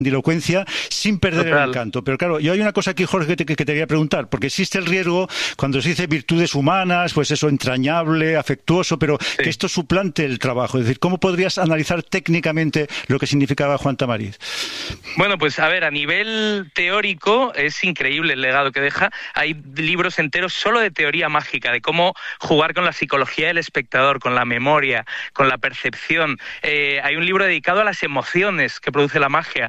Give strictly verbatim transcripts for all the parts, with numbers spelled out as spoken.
grandilocuencia sin perder Total. el encanto. Pero claro, yo hay una cosa aquí, Jorge, que te, que te quería preguntar, porque existe el riesgo cuando se dice virtudes humanas, pues eso, entrañable, afectuoso, pero Sí. que esto suplante el trabajo. Es decir, ¿cómo podrías analizar técnicamente lo que significaba Juan Tamariz? Bueno, pues a ver, a nivel teórico es increíble el legado que deja. Hay libros enteros solo de teoría mágica, de cómo jugar con la psicología del espectador, con la memoria, con la percepción. Eh, hay un libro dedicado a las emociones que produce la magia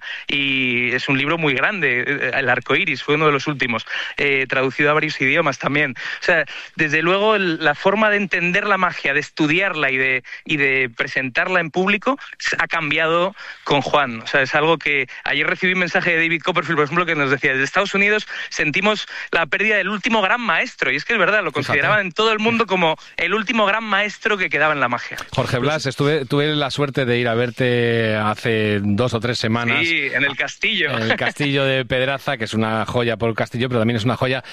y es un libro muy grande. El arco iris fue uno de los últimos, eh, traducido a varios idiomas también. O sea, desde luego el, la forma de entender la magia, de estudiarla y de, y de presentarla en público ha cambiado con Juan. O sea, es algo que ayer recibí un mensaje de David Copperfield, por ejemplo, que nos decía: desde Estados Unidos sentimos la pérdida del último gran maestro, y es que es verdad, lo consideraban Fíjate. en todo el mundo como el último gran maestro que quedaba en la magia. Jorge Blas, estuve, tuve la suerte de ir a verte hace dos o tres semanas. Sí, en el castillo. En el castillo de Pedraza, que es una joya por el castillo, pero también es una joya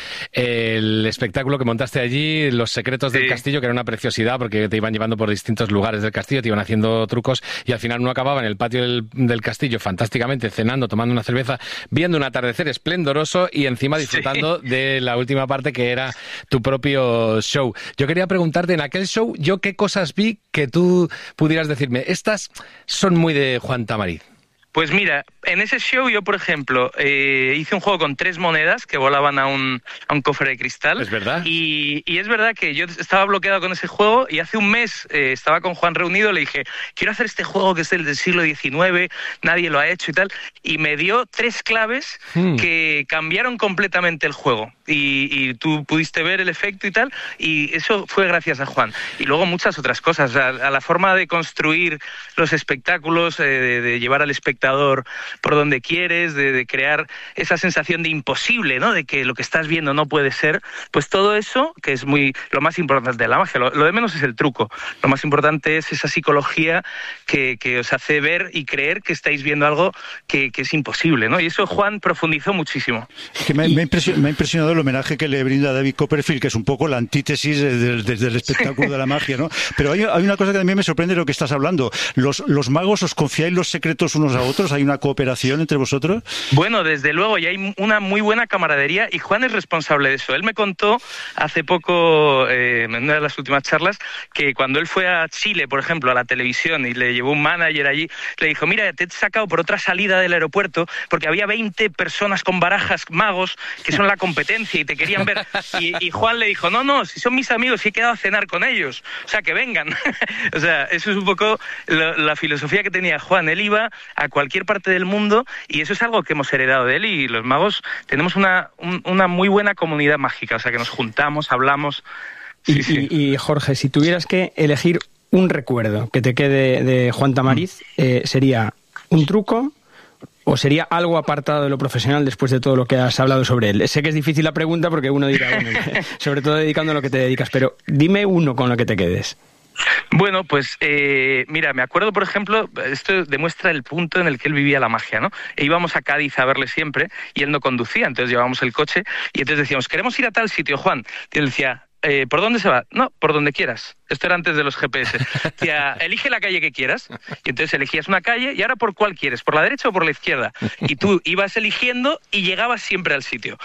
el espectáculo que montaste allí, Los secretos del sí. castillo, que era una preciosidad porque te iban llevando por distintos lugares del castillo, te iban haciendo trucos y al final uno acababa en el patio del, del castillo fantásticamente, cenando, tomando una cerveza, viendo un atardecer esplendoroso y encima disfrutando sí. de la última parte que era tu propio show. Yo quería preguntarte, en aquel show, ¿yo qué cosas vi que tú pudieras decirme? Estas son muy de Juan Tamariz. Pues mira, en ese show yo, por ejemplo, eh, hice un juego con tres monedas que volaban a un, a un cofre de cristal. Es verdad. Y, y es verdad que yo estaba bloqueado con ese juego y hace un mes eh, estaba con Juan reunido, le dije, quiero hacer este juego que es del, del siglo diecinueve, nadie lo ha hecho y tal, y me dio tres claves hmm. que cambiaron completamente el juego. Y, y tú pudiste ver el efecto y tal, y eso fue gracias a Juan. Y luego muchas otras cosas, a, a la forma de construir los espectáculos, eh, de, de llevar al espectador por donde quieres, de, de crear esa sensación de imposible, ¿no? De que lo que estás viendo no puede ser, pues todo eso, que es muy lo más importante de la magia, lo, lo de menos es el truco, lo más importante es esa psicología que, que os hace ver y creer que estáis viendo algo que, que es imposible, ¿no? Y eso Juan profundizó muchísimo. Es que me, me, ha impresionado, me ha impresionado el homenaje que le brinda David Copperfield, que es un poco la antítesis desde de, de, del espectáculo de la magia, ¿no? Pero hay, hay una cosa que también me sorprende de lo que estás hablando. ¿Los, los magos os confiáis los secretos unos a otros? ¿Hay una cooperación entre vosotros? Bueno, desde luego, y hay una muy buena camaradería, y Juan es responsable de eso. Él me contó hace poco, eh, en una de las últimas charlas, que cuando él fue a Chile, por ejemplo, a la televisión, y le llevó un manager allí, le dijo, mira, te he sacado por otra salida del aeropuerto, porque había veinte personas con barajas magos que son la competencia y te querían ver. Y, y Juan le dijo, no, no, si son mis amigos, y he quedado a cenar con ellos. O sea, que vengan. O sea, eso es un poco la, la filosofía que tenía Juan. Él iba a cualquier parte del mundo y eso es algo que hemos heredado de él, y los magos tenemos una, un, una muy buena comunidad mágica, o sea, que nos juntamos, hablamos. Sí, y, sí. Y, y Jorge, si tuvieras que elegir un recuerdo que te quede de Juan Tamariz, eh, ¿sería un truco o sería algo apartado de lo profesional después de todo lo que has hablado sobre él? Sé que es difícil la pregunta porque uno dirá, bueno, sobre todo dedicando a lo que te dedicas, pero dime uno con lo que te quedes. Bueno, pues eh, mira, me acuerdo, por ejemplo, esto demuestra el punto en el que él vivía la magia, ¿no? E íbamos a Cádiz a verle siempre y él no conducía, entonces llevábamos el coche y entonces decíamos, queremos ir a tal sitio, Juan. Y él decía, eh, ¿por dónde se va? No, por donde quieras. Esto era antes de los G P S. Decía, elige la calle que quieras. Y entonces elegías una calle y ahora ¿por cuál quieres? ¿Por la derecha o por la izquierda? Y tú ibas eligiendo y llegabas siempre al sitio.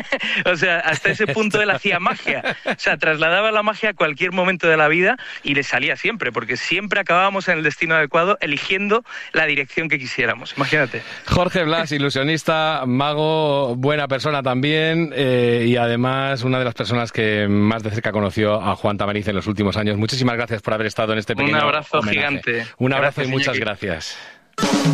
O sea, hasta ese punto él hacía magia. O sea, trasladaba la magia a cualquier momento de la vida y le salía siempre, porque siempre acabábamos en el destino adecuado eligiendo la dirección que quisiéramos. Imagínate. Jorge Blas, ilusionista, mago, buena persona también, eh, y además una de las personas que más de cerca conoció a Juan Tamariz en los últimos años. Muchísimas gracias por haber estado en este pequeño Un abrazo homenaje. gigante. Un abrazo Gracias, y muchas Iñaki. gracias.